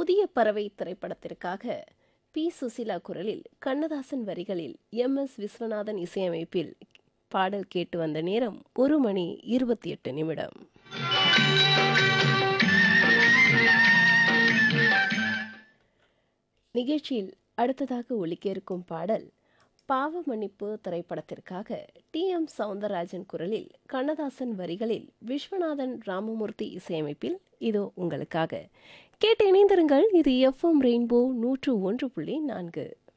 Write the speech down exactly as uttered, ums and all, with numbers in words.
புதிய பறவை திரைப்படத்திற்காக பி சுசிலா குரலில் கண்ணதாசன் வரிகளில் எம் எஸ் விஸ்வநாதன் இசையமைப்பில் பாடல் கேட்டு வந்த நேரம் ஒரு மணி இருபத்தி எட்டு நிமிடம். நிகழ்ச்சியில் அடுத்ததாக ஒலிக்க இருக்கும் பாடல் பாவ மன்னிப்பு திரைப்படத்திற்காக டி எம் சவுந்தரராஜன் குரலில் கண்ணதாசன் வரிகளில் விஸ்வநாதன் ராமமூர்த்தி இசையமைப்பில் இதோ உங்களுக்காக. கேட்டு இணைந்திருங்கள். இது எஃப்எம் ரெயின்போ நூற்று ஒன்று புள்ளி நான்கு.